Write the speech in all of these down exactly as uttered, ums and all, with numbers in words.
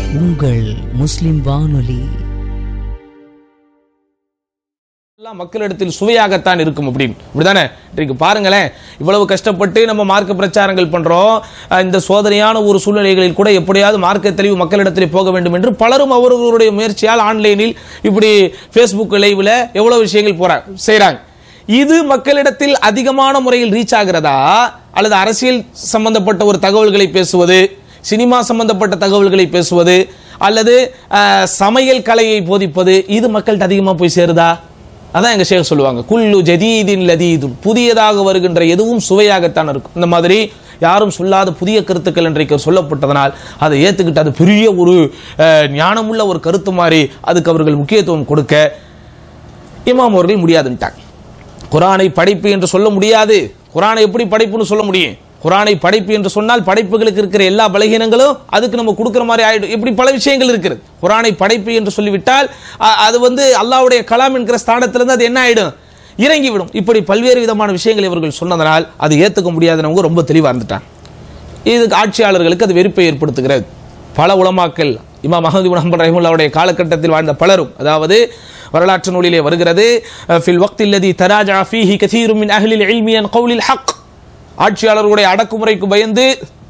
உங்கள் முஸ்லிம் வானொலி. மக்களிடத்தில் சுவையாகத்தான் இருக்கும் அப்படின்னு இப்படிதானே இன்றைக்கு பாருங்களேன், இவ்வளவு கஷ்டப்பட்டு நம்ம மார்க்க பிரச்சாரங்கள் பண்றோம். இந்த சோதனையான ஒரு சூழ்நிலைகளில் கூட எப்படியாவது மார்க்க தெளிவு மக்களிடத்தில் போக வேண்டும் என்று பலரும் அவர்களுடைய முயற்சியால் ஆன்லைனில் இப்படி பேஸ்புக் லைவ்ல எவ்வளவு விஷயங்கள் போற செய்யறாங்க. இது மக்களிடத்தில் அதிகமான முறையில் ரீச் ஆகிறதா, அல்லது அரசியல் சம்பந்தப்பட்ட ஒரு தகவல்களை பேசுவது, சினிமா சம்பந்தப்பட்ட தகவல்களை பேசுவது, அல்லது சமையல் கலையை போதிப்பது, இது மக்கள்கிட்ட அதிகமா போய் சேருதா? அதான் எங்க ஷேக் சொல்லுவாங்க, குல்லு ஜதீதின் லதீதுன், புதியதாக வருகின்ற எதுவும் சுவையாகத்தான் இருக்கும். இந்த மாதிரி யாரும் சொல்லாத புதிய கருத்துக்கள் இன்றைக்கு சொல்லப்பட்டதனால் அதை ஏத்துக்கிட்டு அது பெரிய ஒரு ஞானமுள்ள ஒரு கருத்து மாதிரி அதுக்கு அவர்கள் முக்கியத்துவம் கொடுக்க இமாம் அவர்கள் முடியாதுன்ட்டாங்க. குரானை படைப்பு என்று சொல்ல முடியாது. குரானை எப்படி படைப்புன்னு சொல்ல முடியும்? குரானை படைப்பு என்று சொன்னால் படைப்புகளுக்கு இருக்கிற எல்லா பலகீனங்களும் அதுக்கு நம்ம கொடுக்கிற மாதிரி ஆயிடும். இப்படி பல விஷயங்கள் இருக்கிறது. குரானை படைப்பு என்று சொல்லிவிட்டால் அது வந்து அல்லாஹ்வுடைய கலாம் என்கிற ஸ்தானத்திலிருந்து அது என்ன ஆயிடும்? இறங்கிவிடும். இப்படி பல்வேறு விதமான விஷயங்களை இவர்கள் சொன்னதனால் அது ஏற்றுக்க முடியாதவங்க ரொம்ப தெளிவாக இருந்துட்டாங்க. இதுக்கு ஆட்சியாளர்களுக்கு அது வெறுப்பை ஏற்படுத்துகிறது. பல உலமாக்கள், இமாம் அஹ்மது இப்னு ஹம்பல் ரஹிமஹுல்லாஹ்வுடைய காலகட்டத்தில் வாழ்ந்த பலரும், அதாவது வரலாற்று நூலிலே வருகிறது, ஃபில் வக்தில் லதி தராஜஅ ஃபீஹி கஸீரும் மின் அஹ்லில் இல்மி அன் கௌலில் ஹக், ஆட்சியாளர்களுடைய அடக்குமுறைக்கு பயந்து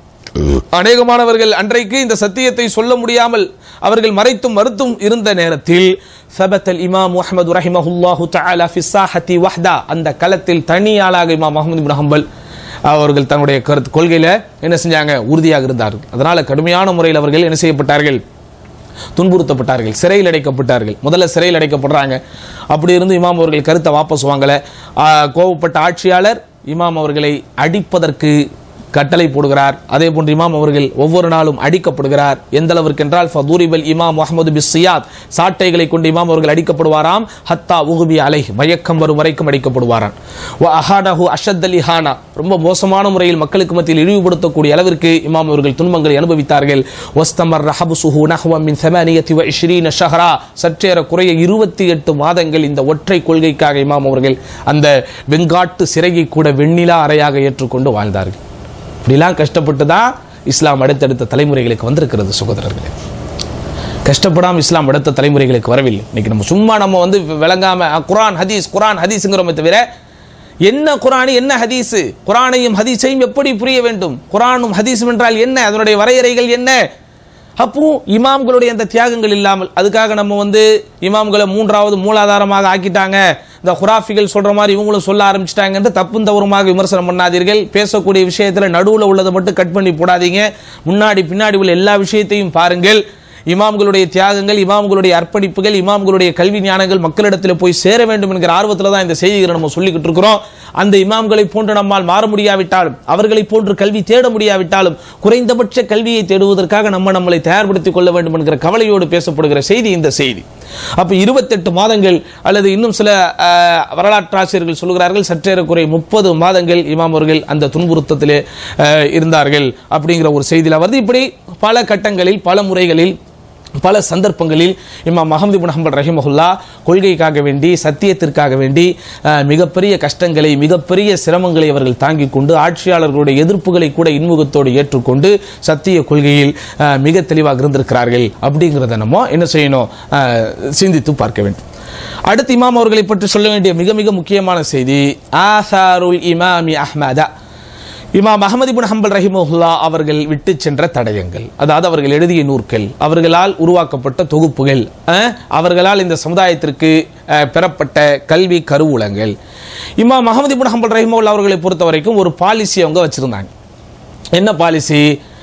அநேகமானவர்கள் அன்றைக்கு இந்த சத்தியத்தை சொல்ல முடியாமல் அவர்கள் மறைத்தும் மறுத்தும் இருந்த நேரத்தில் சபத்தல் இமாம் அஹ்மது ரஹிமஹுல்லாஹு தஆலா ஃபி ஸாஹதி வஹ்தா, அந்த களத்தில் தனியாளாக இமாம் அஹ்மது இப்னு ஹம்பல் அவர்கள் தன்னுடைய கருத்து கொள்கையில என்ன செஞ்சாங்க? உறுதியாக இருந்தார்கள். அதனால கடுமையான முறையில் அவர்கள் என்ன செய்யப்பட்டார்கள்? துன்புறுத்தப்பட்டார்கள், சிறையில் அடைக்கப்பட்டார்கள். முதல்ல சிறையில் அடைக்கப்படுறாங்க. அப்படி இருந்து இமாம் அவர்கள் கருத்தை வாபஸ் வாங்கல. கோபப்பட்ட ஆட்சியாளர் இமாம் அவர்களை அடிப்பதற்கு கட்டளை போடுகிறார். அதே போன்று இமாம் அவர்கள் ஒவ்வொரு நாளும் அடிக்கப்படுகிறார். எந்த அளவிற்கு என்றால் ஃபதுரிபல் இமாம் முஹம்மது பிஸ்ஸியாத், சாட்டைகளை கொண்டு இமாம் அவர்கள் அடிக்கப்படுவாராம். ஹத்தா உகுபி அலை, மயக்கம் வரும் வரைக்கும் அடிக்கப்படுவாராம். வ அஹானஹு அஷத்தல் இஹானா, ரொம்ப மோசமான முறையில் மக்களுக்கு மத்தியில் இழிவுபடுத்தக்கூடிய அளவிற்கு இமாம் அவர்கள் துன்பங்களை அனுபவித்தார்கள். வஸ்தமர் ரஹபுசுஹு நஹ்வ மின் ஸமானியத்தி வ இஷ்ரீன ஷஹரா, சற்றேற குறைய இருபத்தி எட்டு மாதங்கள் இந்த ஒற்றை கொள்கைக்காக இமாம் அவர்கள் அந்த வெங்காட்டு சிறையை கூட வெண்ணிலா அறையாக ஏற்றுக்கொண்டு வாழ்ந்தார்கள். இப்படிலாம் கஷ்டப்பட்டு தான் இஸ்லாம் அடுத்தடுத்த தலைமுறைகளுக்கு வந்திருக்கிறது. சகோதரர்களே, கஷ்டப்படாமல் இஸ்லாம் அடுத்த தலைமுறைகளுக்கு வரவில்லை. இன்னைக்கு நம்ம சும்மா நம்ம வந்து விளங்காம குரான் ஹதீஸ் குரான் ஹதீஸ்ங்கிறோமே தவிர என்ன குரானி என்ன ஹதீஸ், குரானையும் ஹதீஸையும் எப்படி புரிய வேண்டும், குரானும் ஹதீஸும் என்றால் என்ன, அதனுடைய வரையறைகள் என்ன? அப்போ இமாம்களுடைய அந்த தியாகங்கள் இல்லாமல், அதுக்காக நம்ம வந்து இமாம்களை மூன்றாவது மூலாதாரமாக ஆக்கிட்டாங்க, இந்த குராஃபிகள் சொல்ற மாதிரி இவங்களும் சொல்ல ஆரம்பிச்சிட்டாங்க என்று தப்பும் தவறுமாக விமர்சனம் பண்ணாதீர்கள். பேசக்கூடிய விஷயத்தில் நடுவில் உள்ளதை மட்டும் கட் பண்ணி போடாதீங்க. முன்னாடி பின்னாடி உள்ள எல்லா விஷயத்தையும் பாருங்கள். இமாம்களுடைய தியாகங்கள், இமாம்களுடைய அர்ப்பணிப்புகள், இமாம்களுடைய கல்வி ஞானங்கள் மக்களிடத்தில் போய் சேர வேண்டும் என்கிற ஆர்வத்தில் தான் இந்த செய்திகளை நம்ம சொல்லிக்கிட்டு இருக்கிறோம். அந்த இமாம்களை போன்று நம்மால் மாற முடியாவிட்டாலும், அவர்களை போன்று கல்வி தேட முடியாவிட்டாலும், குறைந்தபட்ச கல்வியை தேடுவதற்காக நம்ம நம்மளை தயார்படுத்திக் கொள்ள வேண்டும் என்கிற கவலையோடு பேசப்படுகிற செய்தி இந்த செய்தி. அப்ப இருபத்தெட்டு மாதங்கள் அல்லது இன்னும் சில வரலாற்றாசிரியர்கள் சொல்கிறார்கள் சற்றேறக்குறை முப்பது மாதங்கள் இமாம் அவர்கள் அந்த துன்புறுத்தத்திலே இருந்தார்கள் அப்படிங்கிற ஒரு செய்தியில் வருது. இப்படி பல கட்டங்களில், பல முறைகளில், பல சந்தர்ப்பங்களில் இமாம் அஹ்மது இப்னு ஹம்பல் ரஹிமஹுல்லாஹ் கொள்கைக்காக வேண்டி, சத்தியத்திற்காக வேண்டி மிகப்பெரிய கஷ்டங்களை, மிகப்பெரிய சிரமங்களை அவர்கள் தாங்கிக் கொண்டு, ஆட்சியாளர்களுடைய எதிர்ப்புகளை கூட இன்முகத்தோடு ஏற்றுக்கொண்டு சத்திய கொள்கையில் மிக தெளிவாக இருந்திருக்கிறார்கள். அப்படிங்கிறத நம்ம என்ன செய்யணும்? சிந்தித்து பார்க்க வேண்டும். அடுத்து இமாம் அவர்களை பற்றி சொல்ல வேண்டிய மிக மிக முக்கியமான செய்தி ஆசாருல் இமாமி அஹ்மதா, இமாம் அஹ்மது இப்னு ஹம்பல் ரஹிமஹுல்லாஹ் அவர்கள் விட்டு சென்ற தடயங்கள், அதாவது அவர்கள் எழுதிய நூற்கள், அவர்களால் உருவாக்கப்பட்ட தொகுப்புகள், அவர்களால் இந்த சமுதாயத்திற்கு பெறப்பட்ட கல்வி கருவூலங்கள். இமாம் அஹ்மது இப்னு ஹம்பல் ரஹிமஹுல்லாஹ் அவர்களை பொறுத்த வரைக்கும் ஒரு பாலிசி அவங்க வச்சிருந்தாங்க. என்ன பாலிசி?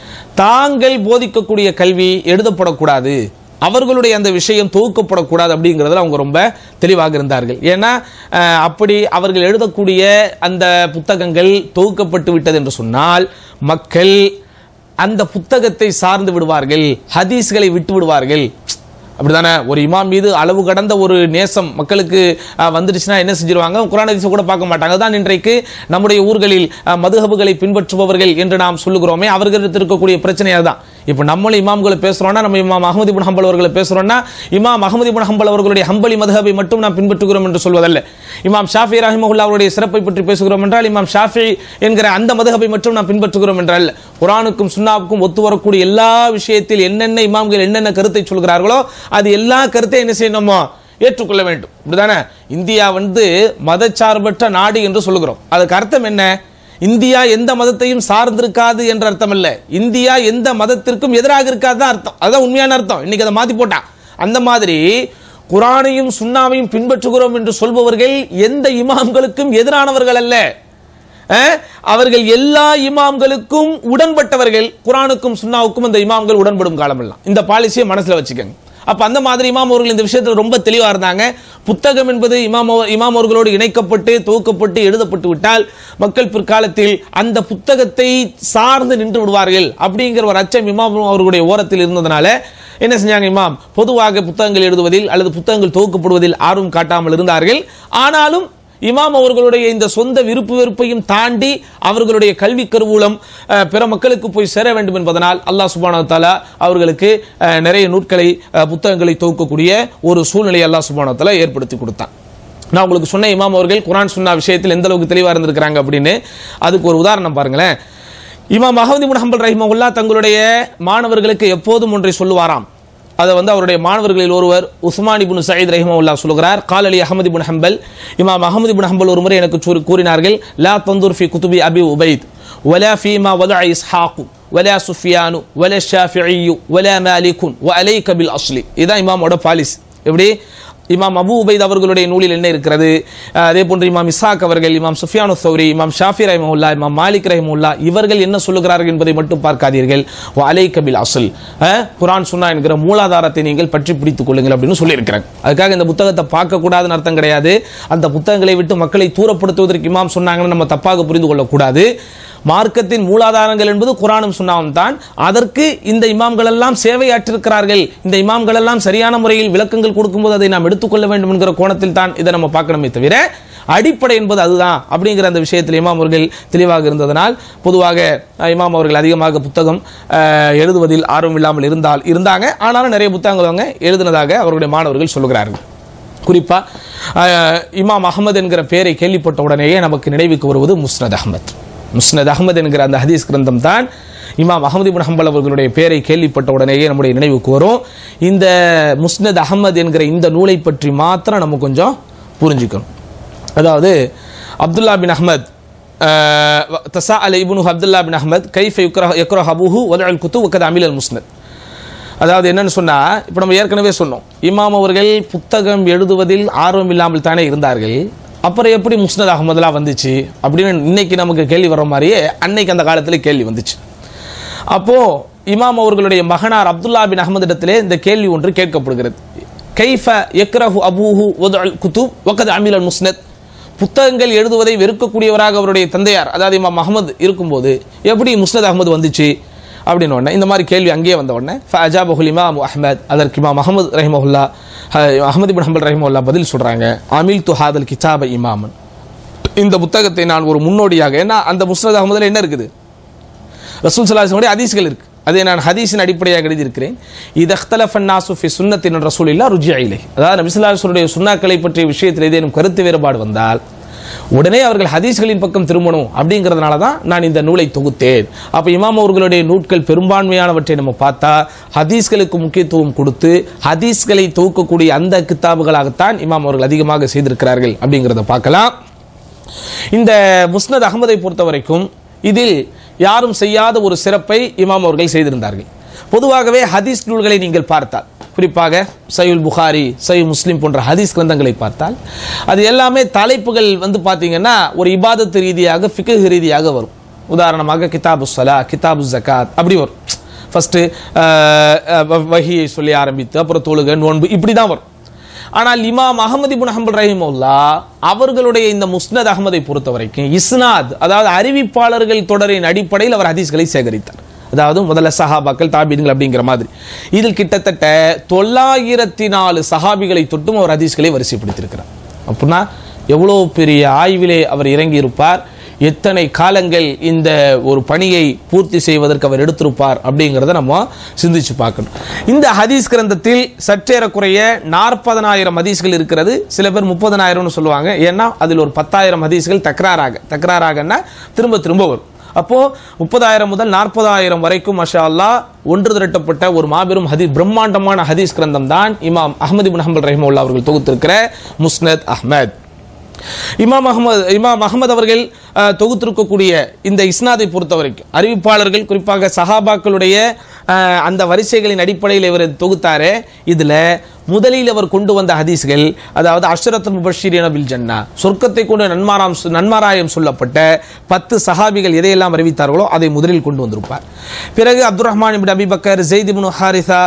தாங்கள் போதிக்கக்கூடிய கல்வி எழுதப்படக்கூடாது, அவர்களுடைய அந்த விஷயம் தொகுக்கப்படக்கூடாது அப்படிங்கிறதுல அவங்க ரொம்ப தெளிவாக இருந்தார்கள். ஏன்னா அப்படி அவர்கள் எழுதக்கூடிய அந்த புத்தகங்கள் தொகுக்கப்பட்டு விட்டது என்று சொன்னால் மக்கள் அந்த புத்தகத்தை சார்ந்து விடுவார்கள், ஹதீஸ்களை விட்டு விடுவார்கள். அப்படிதானே? ஒரு இமாம் மீது அளவு கடந்த ஒரு நேசம் மக்களுக்கு வந்துடுச்சுன்னா என்ன செஞ்சிருவாங்க? குர்ஆன் ஹதீஸை கூட பார்க்க மாட்டாங்க. அதுதான் இன்றைக்கு நம்முடைய ஊர்களில் மதுஹபுகளை பின்பற்றுபவர்கள் என்று நாம் சொல்லுகிறோமே, அவர்களுக்கு இருக்கக்கூடிய பிரச்சனை அதுதான். இப்போ நம்மளும் இமாம்களை பேசுறோம்னா, நம்ம இமாம் அஹ்மது இப்னு ஹம்பல் அவர்களை பேசுறோம்னா, இமாம் அஹ்மது இப்னு ஹம்பல் அவர்களுடைய ஹம்பலி மத்ஹபை மட்டும் நாம் பின்பற்றுகிறோம் என்று சொல்வதல்ல. இமாம் ஷாஃபி ரஹிமஹுல்லாஹ் அவருடைய சிறப்பை பற்றி பேசுகிறோம் என்றால் இமாம் ஷாஃபி என்கிற அந்த மத்ஹபை மட்டும் நாம் பின்பற்றுகிறோம் என்றால், குர்ஆனுக்கும் சுன்னாவுக்கும் ஒத்து வரக்கூடிய எல்லா விஷயத்தில் என்னென்ன இமாம்கள் என்னென்ன கருத்தை சொல்கிறார்களோ அது எல்லா கருத்தை என்ன செய்யணுமோ ஏற்றுக்கொள்ள வேண்டும். இப்படிதானே? இந்தியா வந்து மதச்சார்பற்ற நாடு என்று சொல்லுகிறோம். அதுக்கு அர்த்தம் என்ன? இந்தியா எந்த மதத்தையும் சார்ந்திருக்காது என்ற அர்த்தம் இல்ல, இந்தியா எந்த மதத்திற்கும் எதிராக இருக்காது தான் அர்த்தம். அதுதான் உண்மையான அர்த்தம். இன்னைக்கு அதை மாத்தி போட்டான். அந்த மாதிரி குர்ஆனையும் சுன்னாவையும் பின்பற்றுகிறோம் என்று சொல்பவர்கள் எந்த இமாம்களுக்கும் எதிரானவர்கள் அல்ல. அவர்கள் எல்லா இமாம்களுக்கும் உடன்பட்டவர்கள். குர்ஆனுக்கும் சுன்னாவுக்கும் அந்த இமாம்கள் உடன்படும் காலமெல்லாம். இந்த பாலிசியை மனசுல வச்சுக்கோங்க. அப்ப அந்த மாதிரி இமாம் அவர்கள் இந்த விஷயத்தில் ரொம்ப தெளிவா இருந்தாங்க. புத்தகம் என்பது இமாம் இமாம் அவர்களோடு இணைக்கப்பட்டு துவக்கப்பட்டு எழுதப்பட்டு விட்டால் மக்கள் பிற்காலத்தில் அந்த புத்தகத்தை சார்ந்து நின்று விடுவார்கள் அப்படிங்கிற ஒரு அச்சம் இமாம் அவர்களுடைய ஓரத்தில் இருந்ததனால என்ன செஞ்சாங்க? இமாம் பொதுவாக புத்தகங்கள் எழுதுவதில் அல்லது புத்தகங்கள் துவக்கப்படுவதில் ஆர்வம் காட்டாமல் இருந்தார்கள். ஆனாலும் இமாம் அவர்களுடைய இந்த சொந்த விருப்பு வெறுப்பையும் தாண்டி அவர்களுடைய கல்வி கருவூலம் பிற மக்களுக்கு போய் சேர வேண்டும் என்பதனால் அல்லாஹ் சுப்ஹானஹு வ தஆலா அவர்களுக்கு நிறைய நூல்களை புத்தகங்களை துவக்கக்கூடிய ஒரு சூழ்நிலை அல்லாஹ் சுப்ஹானஹு வ தஆலா ஏற்படுத்தி கொடுத்தான். நான் உங்களுக்கு சொன்ன இமாம் அவர்கள் குர்ஆன் சுன்னா விஷயத்தில் எந்த அளவுக்கு தெளிவாக இருந்திருக்கிறாங்க அப்படின்னு அதுக்கு ஒரு உதாரணம் பாருங்களேன். இமாம் அஹ்மது இப்னு ஹம்பல் ரஹிமஹுல்லாஹ் தங்களுடைய மாணவர்களுக்கு எப்போதும் ஒன்றை சொல்லுவாராம். அதை வந்து அவருடைய மாணவர்களில் ஒருவர் உஸ்மான் இப்னு சயீத் ரஹிமஹுல்லாஹ் சொல்கிறார், கால் அலி அஹ்மது இப்னு ஹம்பல், இமாம் அஹ்மது இப்னு ஹம்பல் ஒரு முறை எனக்கு கூறினார்கள், லா தந்துர் ஃபி குதுபி அபி உபைத் வலா ஃபீமா வதஅ இஸ்ஹாக் வலா சுஃபியான் வலா ஷாஃபிஈ வலா மாலிக் வ அலைக பில் அஸ்லி. இதான் இமாமோட பாலிஸ். எப்படி? இமாம் அபு உபைத் அவர்களுடைய நூலில் என்ன இருக்கிறது, அதே போன்று இமாம் இஸ்ஹாக் அவர்கள், இமாம் சுஃபியானு ஸௌரி, இமாம் ஷாஃபி ரஹிமஹுல்லாஹ், இமாம் மாலிக் ரஹிமஹுல்லாஹ் இவர்கள் என்ன சொல்லுகிறார்கள் என்பதை மட்டும் பார்க்காதீர்கள். வ அலைக பில் அஸ்ல், குர்ஆன் சுன்னா என்கிற மூலாதாரத்தை நீங்கள் பற்றி பிடித்துக் கொள்ளுங்கள் அப்படின்னு சொல்லி இருக்கிறாங்க. அதுக்காக இந்த புத்தகத்தை பார்க்க கூடாதுன்னு அர்த்தம் கிடையாது. அந்த புத்தகங்களை விட்டு மக்களை தூரப்படுத்துவதற்கு இமாம் சொன்னாங்கன்னு நம்ம தப்பாக புரிந்து கொள்ளக்கூடாது. மார்க்கத்தின் மூலாதாரங்கள் என்பது குர்ஆனும் சுன்னாவும் தான். அதற்கு இந்த இமாம்கள் எல்லாம் சேவையாற்றிருக்கிறார்கள். இந்த இமாம்கள் எல்லாம் சரியான முறையில் விளக்கங்கள் கொடுக்கும்போது அதை நாம் எடுத்துக்கொள்ள வேண்டும் என்கிற கோணத்தில் தான் இதை நம்ம பார்க்கணுமே தவிர அடிப்படை என்பது அதுதான் அப்படிங்கிற அந்த விஷயத்தில் இமாம் அவர்கள் தெளிவாக இருந்ததனால் பொதுவாக இமாம் அவர்கள் அதிகமாக புத்தகம் எழுதுவதில் ஆர்வம் இல்லாமல் இருந்தால் இருந்தாங்க. ஆனாலும் நிறைய புத்தகங்கள் அவங்க எழுதினதாக அவருடைய மாணவர்கள் சொல்லுகிறார்கள். குறிப்பா இமாம் அஹ்மத் என்கிற பெயரை கேள்விப்பட்ட உடனேயே நமக்கு நினைவுக்கு வருவது முஸ்னத் அஹ்மத். முஸ்னத் அஹ்மத் என்கிற அந்த ஹதீஸ் கிரந்தம் தான் இமாம் அஹ்மது இப்னு ஹம்பல் அவர்களுடைய பெயரை கேள்விப்பட்ட உடனேயே நம்முடைய நினைவுக்கு வரும். இந்த முஸ்னத் அஹ்மத் என்கிற இந்த நூலை பற்றி மாத்திரம் நம்ம கொஞ்சம் புரிஞ்சுக்கணும். அதாவது அப்துல்லா பின் அஹ்மத் தஸாஅல இப்னு அப்துல்லா பின் அஹ்மத் கைஃப யக்ரஹு அபூஹு வதஅல் குதுப் வகத் அமில் அல் முஸ்னத். அதாவது என்னன்னு சொன்னா, இப்போ நம்ம ஏற்கனவே சொன்னோம், இமாம் அவர்கள் புத்தகம் எழுதுவதில் ஆர்வம் இல்லாமல் தானே இருந்தார்கள். அப்புறம் எப்படி முஸ்னத் அஹ்மதுலா வந்துச்சு அப்படின்னு இன்னைக்கு நமக்கு கேள்வி வர்ற மாதிரியே அன்னைக்கு அந்த காலத்தில் கேள்வி வந்துச்சு. அப்போ இமாம் அவர்களுடைய மகனார் அப்துல்லா பின் அஹ்மத் இடத்திலே இந்த கேள்வி ஒன்று கேட்கப்படுகிறது. கைஃப யக்ரஹு அபூஹு வதஅல் குதுப் வகத் அமில் அல் முஸ்னத். புத்தகங்கள் எழுதுவதை வெறுக்கக்கூடியவராக அவருடைய தந்தையார் அதாவது இமாம் அஹ்மத் இருக்கும்போது எப்படி முஸ்னத் அஹ்மது வந்துச்சு அப்படின்னு உடனே இந்த மாதிரி கேள்வி அங்கேயே வந்த உடனே ஃபஅஜாபஹுல் இமாம் அஹ்மத், அதற்கு இமாம் அஹ்மத் ரஹிமஹுல்லாஹ் அஹ்மது இப்னு ஹம்பல் ரஹிமஹுல்லாஹ் பதில் சொல்றாங்க, அமில் து ஹாதல் கிதாப இமாமன், இந்த புத்தகத்தை நான் ஒரு முன்னோடியாக, ஏன்னா அந்த முஸ்னத் அஹ்மதுல என்ன இருக்குது, ரசூல் ஸல்லல்லாஹு அலைஹி வஸல்லம் ஹதீஸ்கள் இருக்கு, அதை நான் ஹதீஸின் அடிப்படையாக எழுதியிருக்கிறேன். இது இஹ்தலஃபன் நாஸு ஃபி சுன்னத்தின் ரசூலில்லாஹ் ருஜிஅ இலைஹி. அதாவது நபி ஸல்லல்லாஹு அலைஹி வஸல்லம் சுன்னாக்களை பற்றிய விஷயத்தில் ஏதேனும் கருத்து வேறுபாடு வந்தால் உடனே அவர்கள் ஹதீஸ்களின் பக்கம் திரும்பணும் அப்படிங்கிறதுனால தான் நான் இந்த நூலை தொகுத்தேன். அப்போ இமாம் அவர்களுடைய நூட்கள் பெரும்பான்மையானவற்றை நம்ம பார்த்தா ஹதீஸ்களுக்கு முக்கியத்துவம் கொடுத்து ஹதீஸ்களை தொகுக்கக்கூடிய அந்த கித்தாபுகளாகத்தான் இமாம் அவர்கள் அதிகமாக செய்திருக்கிறார்கள் அப்படிங்கிறத பார்க்கலாம். இந்த முஸ்னத் அஹ்மதை பொறுத்த வரைக்கும் இதில் யாரும் செய்யாத ஒரு சிறப்பை இமாம் அவர்கள் செய்திருந்தார்கள். பொதுவாகவே ஹதீஸ் நூல்களை நீங்கள் பார்த்தால், குறிப்பாக சஹீஹுல் புகாரி, சஹீஹ் முஸ்லிம் போன்ற ஹதீஸ் கிரந்தங்களை பார்த்தால் அது எல்லாமே தலைப்புகள் வந்து பார்த்தீங்கன்னா ஒரு இபாதத்து ரீதியாக ஃபிக்ஹ் ரீதியாக வரும். உதாரணமாக கிதாபு ஸலா, கிதாபு ஜகாத் அப்படி வரும். ஃபர்ஸ்ட் வஹியை சொல்லி ஆரம்பித்து அப்புறம் தொழுகை, நோன்பு இப்படி தான் வரும். ஆனால் இமாம் அஹ்மது இப்னு ஹம்பல் ரஹிமஹுல்லாஹ் அவர்களுடைய இந்த முஸ்னத் அஹ்மதை பொறுத்த வரைக்கும் இஸ்னாத், அதாவது அறிவிப்பாளர்கள் தொடரின் அடிப்படையில் அவர் ஹதீஸ்களை சேகரித்தார். அதாவது முதல்ல சஹாபாக்கள், தாபீன்கள் அப்படிங்கிற மாதிரி இதில் கிட்டத்தட்ட தொள்ளாயிரத்தி நாலு சஹாபிகளை தொட்டும் அவர் ஹதீஸ்களை வரிசைப்படுத்தியிருக்கிறார். அப்படின்னா எவ்வளோ பெரிய ஆய்விலே அவர் இறங்கி இருப்பார், எத்தனை காலங்கள் இந்த ஒரு பணியை பூர்த்தி செய்வதற்கு அவர் எடுத்திருப்பார் அப்படிங்கிறத நம்ம சிந்திச்சு பார்க்கணும். இந்த ஹதீஸ் கிரந்தத்தில் சற்றேறக்குறைய நாற்பதனாயிரம் ஹதீஸ்கள் இருக்கிறது. சில பேர் முப்பதனாயிரம்னு சொல்லுவாங்க. ஏன்னா அதில் ஒரு பத்தாயிரம் ஹதீஸ்கள் தக்ராராக தக்ராராகன்னா திரும்ப திரும்ப வரும். அப்போ முப்பதாயிரம் முதல் நாற்பதாயிரம் வரைக்கும் மாஷா அல்லாஹ் ஒன்று திரட்டப்பட்ட ஒரு மாபெரும் ஹதீஸ் பிரம்மாண்டமான ஹதீஸ் கிரந்தம் தான் இமாம் அஹ்மது இப்னு ஹம்பல் ரஹிமஹுல்லாஹ் அவர்கள் தொகுத்திருக்கிற முஸ்னத் அஹ்மத். இமாம் அஹ்மத் இமாம் அஹ்மத் அவர்கள் தொகுத்திருக்கக்கூடிய இந்த இஸ்னாதை பொறுத்த வரைக்கும் அறிவிப்பாளர்கள் குறிப்பாக சஹாபாக்களுடைய அந்த வரிசைகளின் அடிப்படையில் இவர் தொகுத்தாரே, இதுல முதலில் அவர் கொண்டு வந்த ஹதீஸ்கள், அதாவது அஷ்ரத்துல் முபஷ்ஷிரீன பில் ஜன்னா, சொர்க்கத்தை கொண்டு நன்மாராம் நன்மாராயம் சொல்லப்பட்ட பத்து சஹாபிகள் எதையெல்லாம் அறிவித்தார்களோ அதை முதலில் கொண்டு வந்திருப்பார். பிறகு அப்துல் ரஹ்மான் இப்னு அபி பக்கர், ஸெய்த் இப்னு ஹாரிஸா,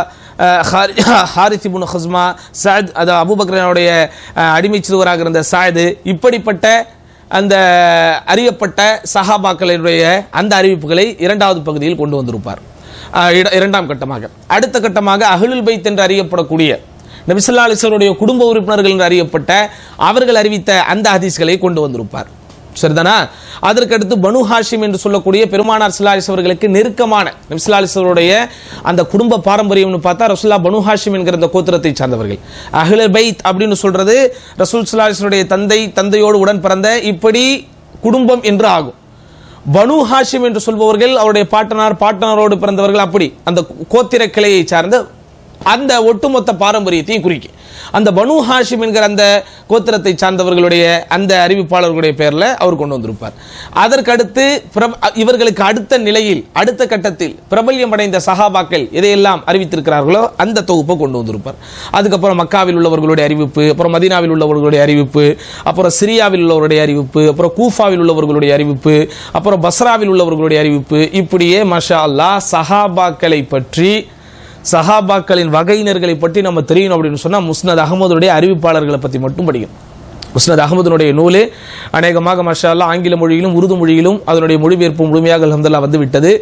ஹாரிஸ் இப்னு ஹுஸ்மா, சஅத், அது அபூபக்கருடைய அடிமை சிறுவராக இருந்த சஅத், இப்படிப்பட்ட அந்த அறியப்பட்ட சஹாபாக்களுடைய அந்த அறிவிப்புகளை இரண்டாவது பகுதியில் கொண்டு வந்திருப்பார். இரண்டாம் கட்டமாக அடுத்த கட்டமாக அஹ்லுல் பைத் என்று அறியப்படக்கூடிய நபி ஸல்லல்லாஹு அலைஹி வஸல்லம் குடும்ப உறுப்பினர்கள் என்று அறியப்பட்ட அவர்கள் அறிவித்த அந்த ஹதீஸ்களை கொண்டு வந்திருப்பார். சரிதானா? அதற்கு அடுத்து பனு ஹாஷிம் என்று சொல்லக்கூடிய பெருமானார் ஸல்லல்லாஹு அலைஹி அவர்களுக்கு நெருக்கமான நபி ஸல்லல்லாஹு அலைஹி வஸல்லம் அந்த குடும்ப பாரம்பரியம்னு பார்த்தா ரசூலுல்லாஹ் பனு ஹாஷிம் என்கிற அந்த கோத்திரத்தை சார்ந்தவர்கள். அஹ்லுல் பைத் அப்படின்னு சொல்றது ரசூல் ஸல்லல்லாஹு அலைஹி வஸல்லம் தந்தை, தந்தையோடு உடன் பிறந்த இப்படி குடும்பம் என்று ஆகும். பனு ஹாஷிம் என்று சொல்பவர்கள் அவருடைய பாட்டனார், பாட்டனாரோடு பிறந்தவர்கள், அப்படி அந்த கோத்திர கிளையை சார்ந்த அந்த ஒட்டுமொத்த பாரம்பரியத்தையும் குறிக்கும். அந்த பனு ஹாஷிம் என்கிற அந்த கோத்திரத்தை சார்ந்தவர்களுடைய அந்த அறிவிப்பாளர்களுடைய பெயர்ல அவர் கொண்டு வந்திருப்பார். அதற்கடுத்து இவர்களுக்கு அடுத்த நிலையில் அடுத்த கட்டத்தில் பிரபல்யம் அடைந்த சஹாபாக்கள் எதையெல்லாம் அறிவித்திருக்கிறார்களோ அந்த தொகுப்பை கொண்டு வந்திருப்பார். அதுக்கப்புறம் மக்காவில் உள்ளவர்களுடைய அறிவிப்பு, அப்புறம் மதீனாவில் உள்ளவர்களுடைய அறிவிப்பு, அப்புறம் சிரியாவில் உள்ளவருடைய அறிவிப்பு, அப்புறம் கூஃபாவில் உள்ளவர்களுடைய அறிவிப்பு, அப்புறம் பஸ்ராவில் உள்ளவர்களுடைய அறிவிப்பு, இப்படியே மாஷா அல்லாஹ் சஹாபாக்களை பற்றி, சஹாபாக்களின் வகையினர்களை பற்றி நம்ம தெரியணும் அப்படின்னு சொன்னா முஸ்னத் அஹ்மதுடைய அறிவிப்பாளர்களை பற்றி மட்டும் படிக்கணும். முஸ்னத் அஹ்மதுடைய நூலே அநேகமாக மாஷா அல்லாஹ் ஆங்கில மொழியிலும் உருது மொழியிலும் அதனுடைய மொழிபெயர்ப்பு முழுமையாக அல்ஹம்துலில்லாஹ் வந்து விட்டது.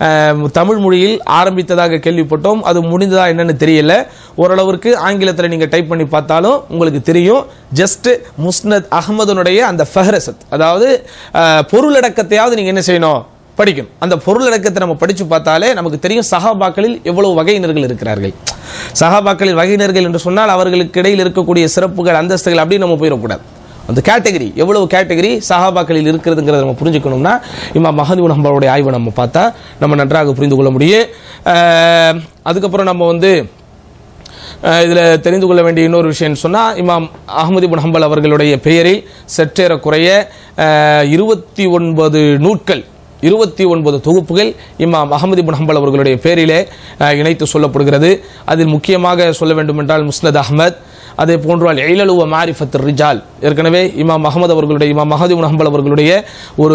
தமிழ் மொழியில் ஆரம்பித்ததாக கேள்விப்பட்டோம், அது முடிந்ததா என்னன்னு தெரியல. ஓரளவிற்கு ஆங்கிலத்தில் நீங்க டைப் பண்ணி பார்த்தாலும் உங்களுக்கு தெரியும். ஜஸ்ட் முஸ்னத் அஹ்மதுடைய அந்த ஃபஹ்ரஸத், அதாவது பொருளடக்கத்தையாவது நீங்க என்ன செய்யணும், படிக்கணும். அந்த பொருளடக்கத்தை நம்ம படிச்சு பார்த்தாலே நமக்கு தெரியும் சஹாபாக்களில் எவ்வளவு வகையினர்கள் இருக்கிறார்கள். சஹாபாக்களில் வகையினர்கள் என்று சொன்னால் அவர்களுக்கு இடையில் இருக்கக்கூடிய சிறப்புகள், அந்தஸ்துகள் அப்படி நம்ம போயிடக்கூடாது. அந்த கேட்டகரி எவ்வளவு கேட்டகரி சஹாபாக்களில் இருக்கிறதுங்கிறத நம்ம புரிஞ்சுக்கணும்னா இமாம் அஹ்மது இப்னு ஹம்பலுடைய ஆய்வை நம்ம பார்த்தா நம்ம நன்றாக புரிந்து கொள்ள முடியும். அதுக்கப்புறம் நம்ம வந்து இதில் தெரிந்து கொள்ள வேண்டிய இன்னொரு விஷயம் சொன்னால், இமாம் அஹ்மது இப்னு ஹம்பல் அவர்களுடைய பெயரில் சற்றேறக்குறைய இருபத்தி ஒன்பது நூட்கள், இருபத்தி ஒன்பது தொகுப்புகள் இமாம் அஹ்மது இப்னு ஹம்பல் அவர்களுடைய பேரிலே இணைத்து சொல்லப்படுகிறது. அதில் முக்கியமாக சொல்ல வேண்டும் என்றால் முஸ்னத் அஹ்மத், அதே போன்று அல் இலல் வ மாரிஃபத்துர் ரிஜால், ஏற்கனவே இமாம் அஹ்மது அவர்களுடைய இமாம் அஹ்மது இப்னு ஹம்பல் அவர்களுடைய ஒரு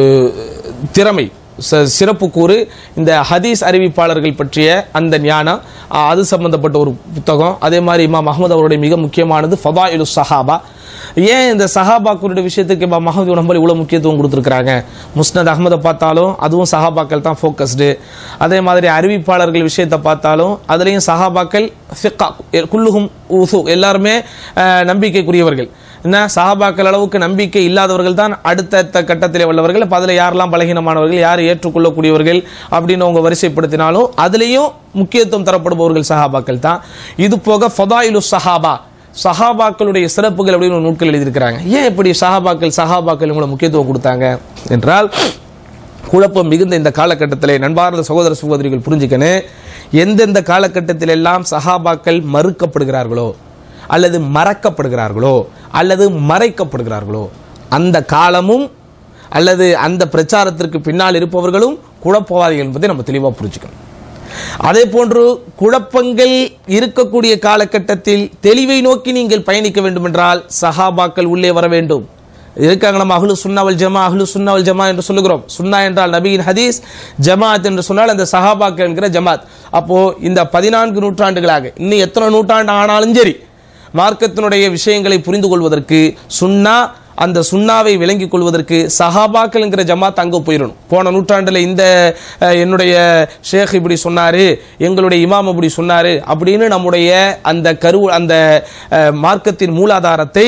திறமை, சிறப்பு கூறு இந்த ஹதீஸ் அறிவிப்பாளர்கள் பற்றிய அந்த ஞானம், அது சம்பந்தப்பட்ட ஒரு புத்தகம். அதே மாதிரி இமாம் அஹ்மது அவருடைய மிக முக்கியமானது ஃபதாயிலு ஸஹாபா. ஏன் இந்த சஹாபாக்களுடைய விஷயத்துக்கு இமாம் அஹ்மது இப்னு ஹம்பல் இவ்வளவு முக்கியத்துவம் கொடுத்திருக்காங்க? முஸ்னத் அஹ்மதை பார்த்தாலும் அதுவும் சஹாபாக்கள் தான் ஃபோக்கஸ்டு. அதே மாதிரி அறிவிப்பாளர்கள் விஷயத்தை பார்த்தாலும் அதுலேயும் சஹாபாக்கள் ஃபிக்கா குல்லுஹும் உசு, எல்லாருமே நம்பிக்கைக்குரியவர்கள். என்ன, சஹாபாக்கள் அளவுக்கு நம்பிக்கை இல்லாதவர்கள் தான் அடுத்த கட்டத்திலே உள்ளவர்கள். அப்போ அதில் யாரெல்லாம் பலகீனமானவர்கள், யார் ஏற்றுக்கொள்ளக்கூடியவர்கள் அப்படின்னு அவங்க வரிசைப்படுத்தினாலும் அதுலேயும் முக்கியத்துவம் தரப்படுபவர்கள் சஹாபாக்கள் தான். இது போக ஃபதாயிலு ஸஹாபா, சஹாபாக்களுடைய சிறப்புகள் அப்படின்னு ஒரு நூட்கள் எழுதியிருக்கிறாங்க. ஏன் இப்படி சஹாபாக்கள் சஹாபாக்கள் இவங்களை முக்கியத்துவம் கொடுத்தாங்க என்றால், குழப்பம் மிகுந்த இந்த காலகட்டத்திலே நண்பார்ந்த சகோதர சகோதரிகள் புரிஞ்சுக்கணும், எந்தெந்த காலகட்டத்தில் எல்லாம் சஹாபாக்கள் மறுக்கப்படுகிறார்களோ அல்லது மறக்கப்படுகிறார்களோ அல்லது மறைக்கப்படுகிறார்களோ அந்த காலமும் அல்லது அந்த பிரச்சாரத்திற்கு பின்னால் இருப்பவர்களும் குழப்பவாதிகள் என்பதை நம்ம தெளிவாக புரிஞ்சுக்கணும். அதே போன்று குழப்பங்கள் இருக்கக்கூடிய காலகட்டத்தில் தெளிவை நோக்கி நீங்கள் பயணிக்க வேண்டும் என்றால் சஹாபாக்கள் உள்ளே வர வேண்டும். இருக்காங்க, நம்ம அஹ்லு சுன்னா வல் ஜமா, அஹ்லு சுன்னா வல் ஜமா என்று சொல்லுகிறோம். சுன்னா என்றால் நபியின் ஹதீஸ், ஜமாத் என்று சொன்னால் அந்த சஹாபாக்கள் என்கிற ஜமாத். அப்போ இந்த பதினான்கு நூற்றாண்டுகளாக இன்னும் எத்தனை நூற்றாண்டு ஆனாலும் சரி மார்க்கத்தினுடைய விஷயங்களை புரிந்து கொள்வதற்கு, சுன்னா அந்த சுன்னாவை விளங்கிக் கொள்வதற்கு சஹாபாக்கள் என்கிற ஜமாத் அங்கே போயிடணும். போன நூற்றாண்டில் இந்த என்னுடைய ஷேக் இப்படி சொன்னாரு, எங்களுடைய இமாம் இப்படி சொன்னாரு அப்படின்னு நம்முடைய அந்த கரு அந்த மார்க்கத்தின் மூலாதாரத்தை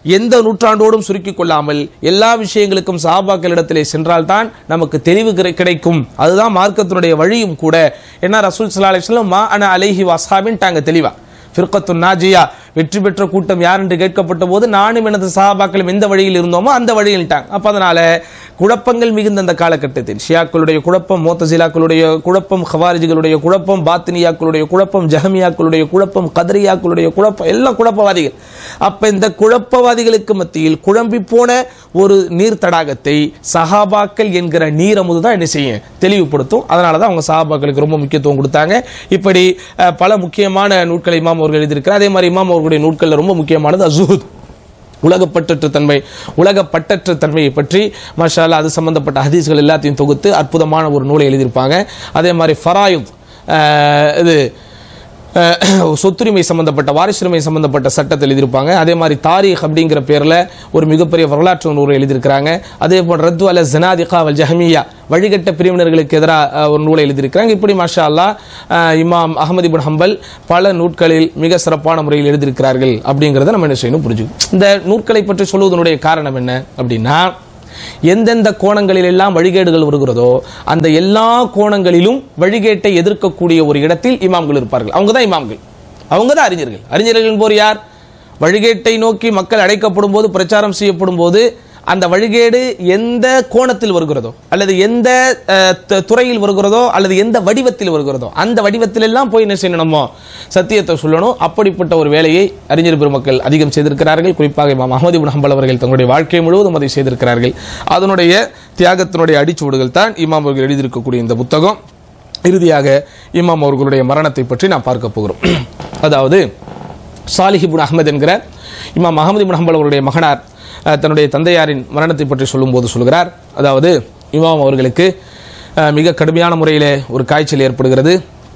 எந்த நூற்றாண்டோடும் சுருக்கிக் கொள்ளாமல் எல்லா விஷயங்களுக்கும் சஹாபாக்களிடத்திலே சென்றால்தான் நமக்கு தெளிவு கிடைக்கும். அதுதான் மார்க்கத்தினுடைய வழியும் கூட. என்ன ரசூல் ஸல்லல்லாஹு அலைஹி வஸல்லம் மா அன அலைஹி வஸ்ஹாபின்ட்டாங்க தெளிவா. ஃபிர்கத்துன் நாஜியா வெற்றி பெற்ற கூட்டம் யார் என்று கேட்கப்பட்ட போது நானும் எனது சஹாபாக்களும் எந்த வழியில் இருந்தோமோ அந்த வழியில்ட்டாங்க. அப்ப அதனால குழப்பங்கள் மிகுந்த அந்த காலகட்டத்தில் ஷியாக்களுடைய குழப்பம், முஅ்தஸிலாக்களுடைய குழப்பம், ஹவாரிஜிகளுடைய குழப்பம், பாத்தினியாக்களுடைய குழப்பம், ஜஹமியாக்களுடைய குழப்பம், கதரியாக்களுடைய குழப்பம், எல்லாம் குழப்பவாதிகள். அப்ப இந்த குழப்பவாதிகளுக்கு மத்தியில் குழம்பி போன ஒரு நீர் தடாகத்தை சஹாபாக்கள் என்கிற நீரமுது தான் என்ன செய்யும் தெளிவுபடுத்தும். அதனாலதான் அவங்க சஹாபாக்களுக்கு ரொம்ப முக்கியத்துவம் கொடுத்தாங்க. இப்படி பல முக்கியமான நூட்களை இமாம் அவர்கள் எழுதியிருக்கிறார். அதே மாதிரி இமாம் அவர்களுடைய நூட்கள் ரொம்ப முக்கியமானது அஸ்ஸுஹுத், உலக பற்றற்ற தன்மை. உலக பற்றற்ற தன்மையை பற்றி மாஷா அல்லாஹ் அது சம்பந்தப்பட்ட ஹதீஸ்கள் எல்லாத்தையும் தொகுத்து அற்புதமான ஒரு நூலை எழுதியிருப்பாங்க. அதே மாதிரி ஃபராயித், இது சொத்துரிமை சம்பந்தப்பட்ட வாரிசுரிமை சம்பந்தப்பட்ட சட்டத்தை எழுதியிருப்பாங்க. அதே மாதிரி தாரீக் அப்படிங்கிற பேரில் ஒரு மிகப்பெரிய வரலாற்று நூலை எழுதியிருக்கிறாங்க. அதே போல் ரத்து அல ஜனாதிகா வல் ஜஹமியா, வழிகட்ட பிரிவினர்களுக்கு எதிராக ஒரு நூலை எழுதியிருக்கிறாங்க. இப்படி மாஷா அல்லாஹ் இமாம் அஹ்மத் இப்னு ஹம்பல் பல நூட்களில் மிக சிறப்பான முறையில் எழுதியிருக்கிறார்கள். அப்படிங்கிறத நம்ம என்ன செய்யணும் புரிஞ்சுக்கணும். இந்த நூட்களை பற்றி சொல்வதனுடைய காரணம் என்ன அப்படின்னா, எந்தெந்த கோணங்களில் எல்லாம் வழிகேடுகள் வருகிறதோ அந்த எல்லா கோணங்களிலும் வழிகேட்டை எதிர்க்கக்கூடிய ஒரு இடத்தில் இமாம்கள் இருப்பார்கள். அவங்க தான் இமாம்கள், அவங்க தான் அறிஞர்கள். அறிஞர்கள் போர் யார்? வழிகேட்டை நோக்கி மக்கள் அழைக்கப்படும் போது, பிரச்சாரம் செய்யப்படும் போது அந்த வழிகேடு எந்த கோணத்தில் வருகிறதோ அல்லது எந்த துறையில் வருகிறதோ அல்லது எந்த வடிவத்தில் வருகிறதோ அந்த வடிவத்தில் எல்லாம் போய் என்ன செய்யணுமோ சத்தியத்தை சொல்லணும். அப்படிப்பட்ட ஒரு வேலையை அறிஞர் பெருமக்கள் அதிகம் செய்திருக்கிறார்கள். குறிப்பாக இமாம் அஹ்மத் இப்னு ஹம்பல் அவர்கள் தங்களுடைய வாழ்க்கை முழுவதும் அதை செய்திருக்கிறார்கள். அதனுடைய தியாகத்தினுடைய அடிச்சுவடுகள் தான் இமாம் அவர்கள் எழுதியிருக்கக்கூடிய இந்த புத்தகம். இறுதியாக இமாம் அவர்களுடைய மரணத்தை பற்றி நாம் பார்க்க போகிறோம். அதாவது சாலிஹ் இப்னு அஹ்மத் என்கிற இமாம் அஹ்மத் இப்னு ஹம்பல் அவருடைய மகனார் தன்னுடைய தந்தையாரின் மரணத்தை பற்றி சொல்லும்போது சொல்கிறார், அதாவது இமாம் அவர்களுக்கு மிக கடுமையான முறையில் ஒரு காய்ச்சல் ஏற்படுகிறது.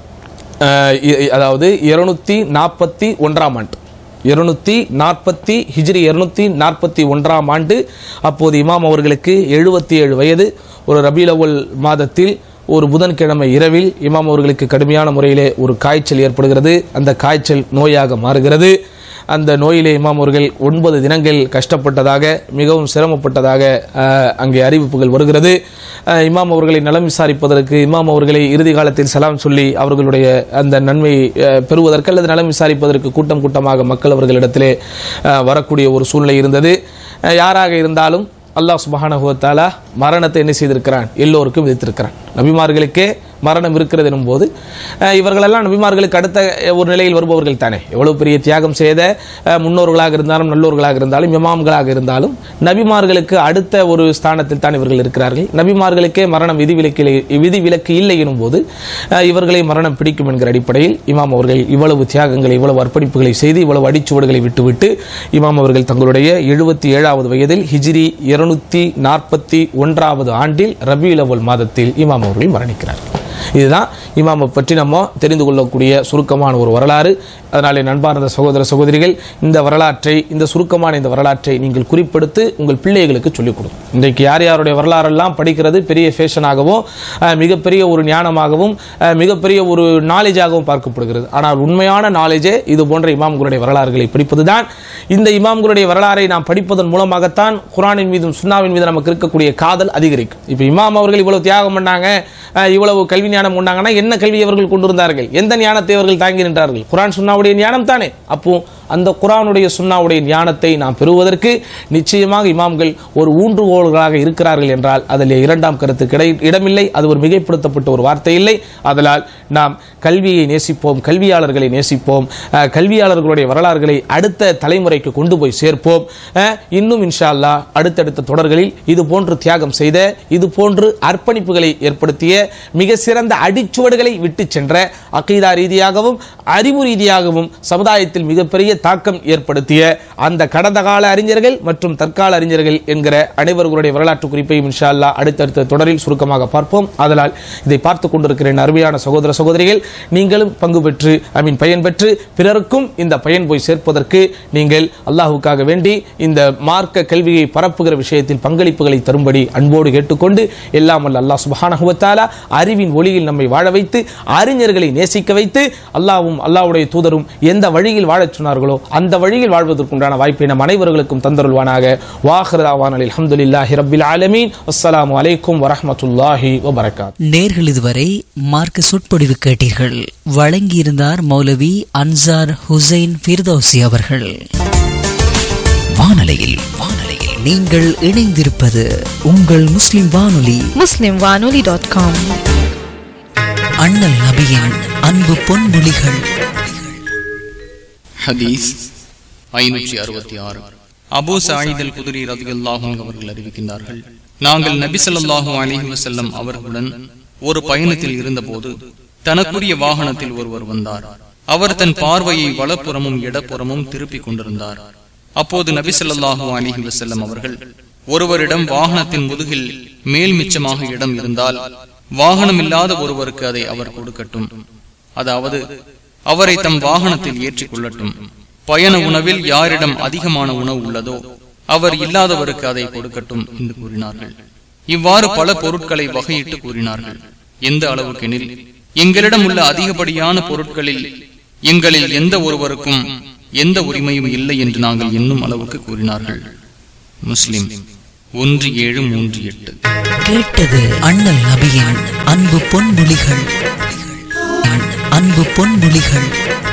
அதாவது இருநூத்தி நாற்பத்தி ஒன்றாம் ஆண்டு இருநூத்தி நாற்பத்தி ஹிஜ்ரி இருநூத்தி நாற்பத்தி ஒன்றாம் ஆண்டு அப்போது இமாம் அவர்களுக்கு எழுபத்தி ஏழு வயது. ஒரு ரபீல் அவ்வல் மாதத்தில் ஒரு புதன்கிழமை இரவில் இமாம் அவர்களுக்கு கடுமையான முறையிலே ஒரு காய்ச்சல் ஏற்படுகிறது. அந்த காய்ச்சல் நோயாக மாறுகிறது. அந்த நோயிலே இமாம் அவர்கள் ஒன்பது தினங்கள் கஷ்டப்பட்டதாக, மிகவும் சிரமப்பட்டதாக அங்கே அறிவிப்புகள் வருகிறது. இமாம் அவர்களை நலம் விசாரிப்பதற்கு, இமாம் அவர்களை இறுதி காலத்தில் சலாம் சொல்லி அவர்களுடைய அந்த நன்மை பெறுவதற்கு அல்லது நலம் விசாரிப்பதற்கு கூட்டம் கூட்டமாக மக்கள் அவர்களிடத்திலே வரக்கூடிய ஒரு சூழ்நிலை இருந்தது. யாராக இருந்தாலும் அல்லாஹ் சுப்ஹானஹு வ தஆலா மரணத்தை என்ன செய்திருக்கிறான்? எல்லோருக்கும் விதித்திருக்கிறான். நபிமார்களுக்கே மரணம் இருக்கிறது எனும் போது இவர்களெல்லாம் நபிமார்களுக்கு அடுத்த ஒரு நிலையில் வருபவர்கள் தானே. எவ்வளவு பெரிய தியாகம் செய்த முன்னோர்களாக இருந்தாலும் நல்லோர்களாக இருந்தாலும் இமாம்களாக இருந்தாலும் நபிமார்களுக்கு அடுத்த ஒரு ஸ்தானத்தில் தான் இவர்கள் இருக்கிறார்கள். நபிமார்களுக்கே மரணம் விதிவிலக்கு விதிவிலக்கு இல்லை எனும் போது இவர்களை மரணம் பிடிக்கும் என்கிற அடிப்படையில் இமாம் அவர்கள் இவ்வளவு தியாகங்களை, இவ்வளவு அர்ப்பணிப்புகளை செய்து இவ்வளவு அடிச்சுவடுகளை விட்டுவிட்டு இமாம் அவர்கள் தங்களுடைய எழுபத்தி ஏழாவது வயதில் ஹிஜ்ரி இருநூத்தி நாற்பத்தி ஒன்றாவது ஆண்டில் ரபீல் அவ்வல் மாதத்தில் இமாம் அவர்கள் மரணிக்கிறார். இதுதான் இமாமை பற்றி நம்ம தெரிந்து கொள்ளக்கூடிய சுருக்கமான ஒரு வரலாறு. அதனாலே நண்பார்ந்த சகோதர சகோதரிகள், இந்த வரலாற்றை, இந்த சுருக்கமான இந்த வரலாற்றை நீங்கள் குறிப்பெடுத்து உங்கள் பிள்ளைகளுக்கு சொல்லிக் கொடுங்க. இன்றைக்கு யார் யாருடைய வரலாறெல்லாம் படிக்கிறது பெரிய ஃபேஷனாகவும் மிகப்பெரிய ஒரு ஞானமாகவும் மிகப்பெரிய ஒரு நாலேஜாகவும் பார்க்கப்படுகிறது. ஆனால் உண்மையான நாலேஜே இது போன்ற இமாம்களுடைய வரலாறுகளை படிப்பதுதான். இந்த இமாம்களுடைய வரலாறை நாம் படிப்பதன் மூலமாகத்தான் குர்ஆனின் மீதும் சுன்னாவின் மீது நமக்கு இருக்கக்கூடிய காதல் அதிகரிக்கும். இப்போ இமாம் அவர்கள் இவ்வளவு தியாகம் பண்ணாங்க, இவ்வளவு கல்வி ஞானம் கொண்டாங்கன்னா என்ன கல்வி அவர்கள் கொண்டிருந்தார்கள்? எந்த ஞானத்தை அவர்கள் தாங்கி நின்றார்கள்? குர்ஆன் சுன்னாவுடைய ஞானம் தானே. அப்போ அந்த குர்ஆனுடைய சுன்னாவுடைய ஞானத்தை நாம் பெறுவதற்கு நிச்சயமாக இமாம்கள் ஒரு ஊன்றுகோல்களாக இருக்கிறார்கள் என்றால் அதில் இரண்டாம் கருத்துக்கு இடமில்லை. அது ஒரு மிகைப்படுத்தப்பட்ட ஒரு வார்த்தை இல்லை. அதனால் நாம் கல்வியை நேசிப்போம், கல்வியாளர்களை நேசிப்போம், கல்வியாளர்களுடைய வரலாறுகளை அடுத்த தலைமுறைக்கு கொண்டு போய் சேர்ப்போம். இன்னும் இன்ஷா அல்லாஹ் அடுத்தடுத்த தொடர்களில் இது போன்று தியாகம் செய்த, இது போன்று அர்ப்பணிப்புகளை ஏற்படுத்திய, மிக சிறந்த அடிச்சுவடுகளை விட்டு சென்ற, அகீதா ரீதியாகவும் அறிவு ரீதியாகவும் சமுதாயத்தில் மிகப்பெரிய தாக்கம் ஏற்படுத்திய அந்த கடந்த கால அறிஞர்கள் மற்றும் தற்கால அறிஞர்கள் என்கிற அனைவர்களுடைய வரலாற்று குறிப்பையும் இன்ஷா அல்லாஹ் அடுத்தடுத்த தொடரில் சுருக்கமாக பார்ப்போம். அதனால் இதை பார்த்துக் கொண்டிருக்கிற அருமையான சகோதர சகோதரிகள், நீங்களும் பங்கு பெற்று ஐ மீன் பயன் பெற்று பிறருக்கும் இந்த பயன் போய் சேர்ப்பதற்கு நீங்கள் அல்லாஹ்வுக்காக வேண்டி இந்த மார்க்க கல்வியை பரப்புகிற விஷயத்தில் பங்களிப்புகளை தரும்படி அன்போடு கேட்டுக்கொண்டு, எல்லாம் வல்ல அல்லாஹ் சுப்ஹானஹு வ தஆலா அறிவின் ஒளியில் நம்மை வாழ வைத்து அறிஞர்களை நேசிக்க வைத்து அல்லாஹ்வும் அல்லாஹ்வுடைய தூதரும் எந்த வழியில் வாழச் சொன்னார்களோ சொன்னார்களோ அந்த வழியில் வாழ்வதற்குண்டான வாய்ப்பை நம் அனைவர்களுக்கும் தந்தருள்வானாக. வாஹிரு தஅவானா அல்ஹம்துலில்லாஹி ரப்பில் ஆலமீன். அஸ்ஸலாமு அலைக்கும் வரஹ்மத்துல்லாஹி வபரகாத்துஹு. நேர்கள் இதுவரை மார்க்க சொற்பொழிவு கேட்டீர்கள். வழங்கியிருந்தார் மௌலவி அன்சார் ஹுசைன் ஃபிர்தௌசி அவர்கள். வானலையில் வானலையில் நீங்கள் இணைந்திருப்பது உங்கள் முஸ்லிம் வானொலி முஸ்லிம் வானொலி டாட் காம். அண்ணல் நபியின் அன்பு பொன்மொழிகள். ஹதீஸ் ஐநூற்றி அறுபத்தி ஆறு. அபூ சயீத் அல் குத்ரி ரலியல்லாஹு அன்ஹு அவர்கள் அறிவிக்கின்றார்கள், நாங்கள் நபி ஸல்லல்லாஹு அலைஹி வஸல்லம் அவர்களுடன் ஒரு பயணத்தில் இருந்தபோது தனக்குரிய வாகனத்தில் ஒருவர் வந்தார். அவர் தன் பார்வையை வலப்புறமும் இடப்புறமும் திருப்பிக் கொண்டிருந்தார். அப்போது நபி ஸல்லல்லாஹு அலைஹி வஸல்லம் அவர்கள், ஒருவரிடம் வாகனத்தின் முதுகில் மேல் மிச்சமாக இடம் இருந்தால் வாகனம் இல்லாத ஒருவருக்கு அதை அவர் கொடுக்கட்டும், அதாவது அவரை தம் வாகனத்தில் ஏற்றிக் கொள்ளட்டும். பயண உணவில் யாரிடம் அதிகமான உணவு உள்ளதோ அவர் இல்லாதவருக்கு அதை கொடுக்கட்டும் என்று கூறினார்கள். இவ்வாறு பல பொருட்களை வகையிட்டு கூறினார்கள். எந்த அளவுக்கெனில், எங்களிடம் உள்ள அதிகப்படியான பொருட்களில் எங்களில் எந்த ஒருவருக்கும் எந்த உரிமையும் இல்லை என்று நாங்கள் என்னும் அளவுக்கு கூறினார்கள். முஸ்லிம் ஒன்று ஏழு மூன்று எட்டு. கேட்டது அண்ணல் நபியின் அன்பு பொன்மொழிகள். அன்பு பொன்மொழிகள்.